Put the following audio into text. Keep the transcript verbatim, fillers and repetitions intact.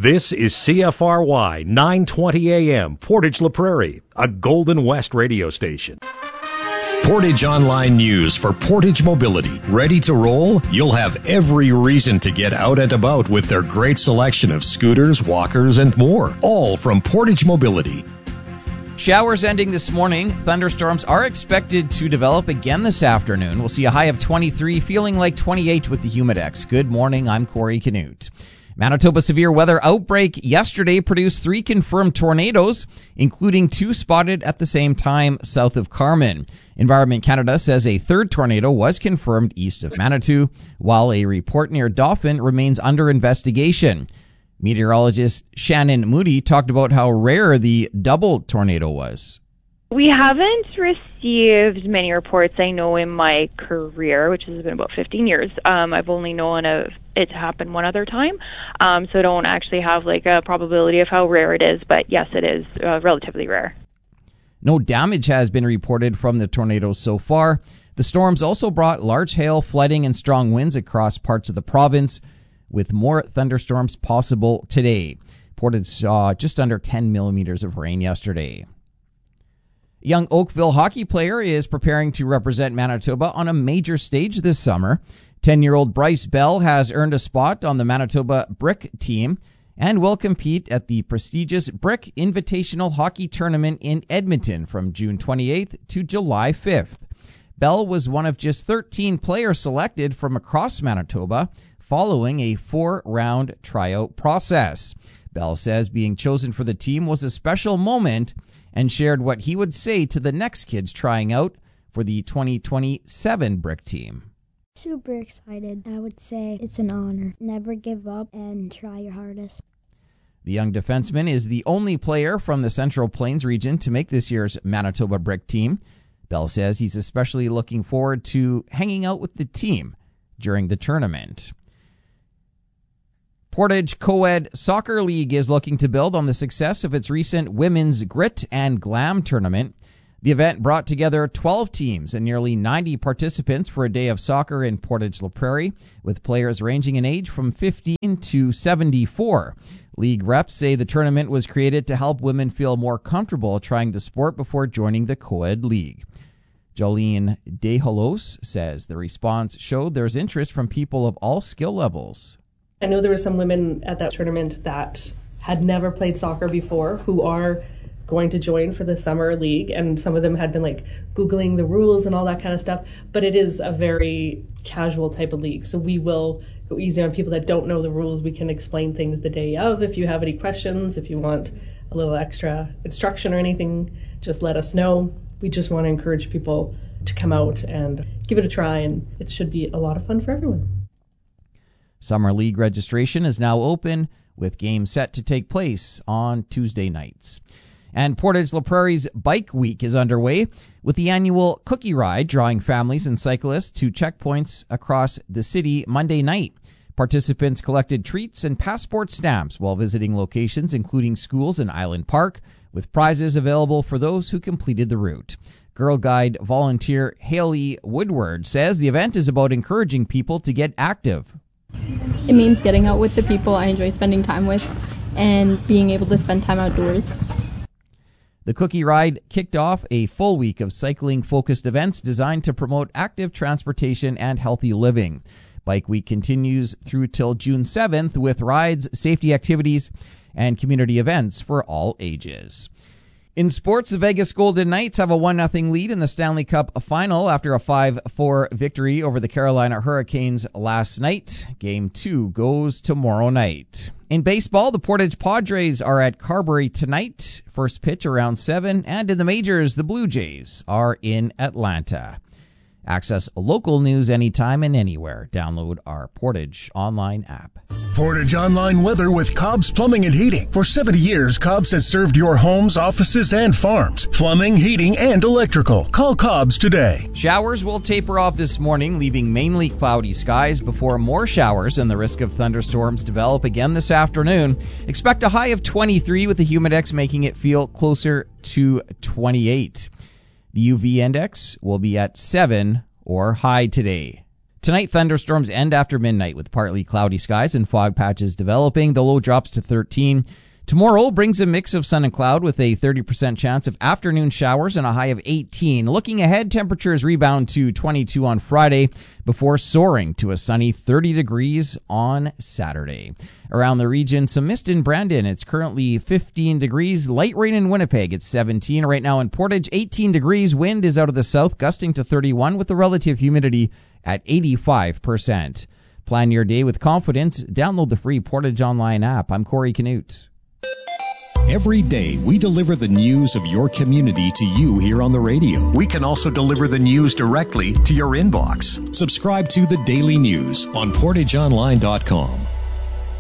This is C F R Y nine twenty A M, Portage La Prairie, a Golden West radio station. Portage Online News for Portage Mobility. Ready to roll? You'll have every reason to get out and about with their great selection of scooters, walkers, and more. All from Portage Mobility. Showers ending this morning. Thunderstorms are expected to develop again this afternoon. We'll see a high of twenty-three, feeling like twenty-eight with the Humidex. Good morning, I'm Corey Canute. Manitoba severe weather outbreak yesterday produced three confirmed tornadoes, including two spotted at the same time south of Carman. Environment Canada says a third tornado was confirmed east of Manitou, while a report near Dauphin remains under investigation. Meteorologist Shannon Moody talked about how rare the double tornado was. We haven't received many reports, I know, in my career, which has been about fifteen years. Um, I've only known of it to happen one other time, um, so I don't actually have like a probability of how rare it is, but yes, it is uh, relatively rare. No damage has been reported from the tornadoes so far. The storms also brought large hail, flooding, and strong winds across parts of the province, with more thunderstorms possible today. Portage saw just under ten millimeters of rain yesterday. A young Oakville hockey player is preparing to represent Manitoba on a major stage this summer. ten-year-old Bryce Bell has earned a spot on the Manitoba Brick team and will compete at the prestigious Brick Invitational Hockey Tournament in Edmonton from June twenty-eighth to July fifth. Bell was one of just thirteen players selected from across Manitoba following a four-round tryout process. Bell says being chosen for the team was a special moment and shared what he would say to the next kids trying out for the twenty twenty-seven Brick team. Super excited. I would say it's an honor. Never give up and try your hardest. The young defenseman is the only player from the Central Plains region to make this year's Manitoba Brick team. Bell says he's especially looking forward to hanging out with the team during the tournament. Portage Co-ed Soccer League is looking to build on the success of its recent Women's Grit and Glam tournament. The event brought together twelve teams and nearly ninety participants for a day of soccer in Portage La Prairie, with players ranging in age from fifteen to seventy-four. League reps say the tournament was created to help women feel more comfortable trying the sport before joining the Co-ed League. Jolene DeHolos says the response showed there's interest from people of all skill levels. I know there were some women at that tournament that had never played soccer before who are going to join for the summer league, and some of them had been like Googling the rules and all that kind of stuff, but it is a very casual type of league, so we will go easy on people that don't know the rules. We can explain things the day of. If you have any questions, if you want a little extra instruction or anything, just let us know. We just want to encourage people to come out and give it a try, and it should be a lot of fun for everyone. Summer League registration is now open, with games set to take place on Tuesday nights. And Portage La Prairie's Bike Week is underway, with the annual Cookie Ride drawing families and cyclists to checkpoints across the city Monday night. Participants collected treats and passport stamps while visiting locations including schools in Island Park, with prizes available for those who completed the route. Girl Guide volunteer Haley Woodward says the event is about encouraging people to get active. It means getting out with the people I enjoy spending time with and being able to spend time outdoors. The Cookie Ride kicked off a full week of cycling-focused events designed to promote active transportation and healthy living. Bike Week continues through till June seventh with rides, safety activities, and community events for all ages. In sports, the Vegas Golden Knights have a one nothing lead in the Stanley Cup final after a five four victory over the Carolina Hurricanes last night. Game two goes tomorrow night. In baseball, the Portage Padres are at Carberry tonight. First pitch around seven. And in the majors, the Blue Jays are in Atlanta. Access local news anytime and anywhere. Download our Portage online app. Portage Online Weather with Cobb's Plumbing and Heating. For seventy years, Cobb's has served your homes, offices, and farms. Plumbing, heating, and electrical. Call Cobb's today. Showers will taper off this morning, leaving mainly cloudy skies before more showers and the risk of thunderstorms develop again this afternoon. Expect a high of twenty-three with the Humidex making it feel closer to twenty-eight. The U V index will be at seven or high today. Tonight, thunderstorms end after midnight with partly cloudy skies and fog patches developing. The low drops to thirteen. Tomorrow brings a mix of sun and cloud with a thirty percent chance of afternoon showers and a high of eighteen. Looking ahead, temperatures rebound to twenty-two on Friday before soaring to a sunny thirty degrees on Saturday. Around the region, some mist in Brandon. It's currently fifteen degrees. Light rain in Winnipeg. It's seventeen. Right now in Portage, eighteen degrees. Wind is out of the south, gusting to thirty-one with the relative humidity at eighty-five percent. Plan your day with confidence. Download the free Portage Online app. I'm Corey Canute. Every day, we deliver the news of your community to you here on the radio. We can also deliver the news directly to your inbox. Subscribe to the Daily News on portage online dot com.